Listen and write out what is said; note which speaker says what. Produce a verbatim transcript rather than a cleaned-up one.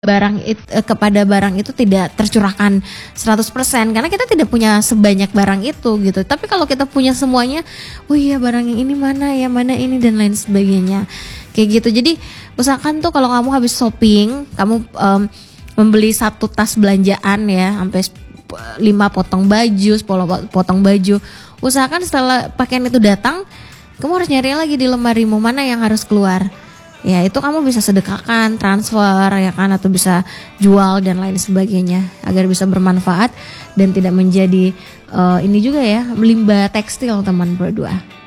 Speaker 1: barang it, eh, kepada barang itu tidak tercurahkan seratus persen karena kita tidak punya sebanyak barang itu gitu. Tapi kalau kita punya semuanya, oh iya barang yang ini mana ya, mana ini dan lain sebagainya. Kayak gitu. Jadi usahakan tuh kalau kamu habis shopping, kamu um, membeli satu tas belanjaan ya, sampai lima potong baju, sepuluh potong baju. Usahakan setelah pakaian itu datang, kamu harus nyari lagi di lemarimu mana yang harus keluar. Ya itu kamu bisa sedekahkan, transfer ya kan, atau bisa jual dan lain sebagainya agar bisa bermanfaat dan tidak menjadi uh, ini juga ya limbah tekstil teman berdua.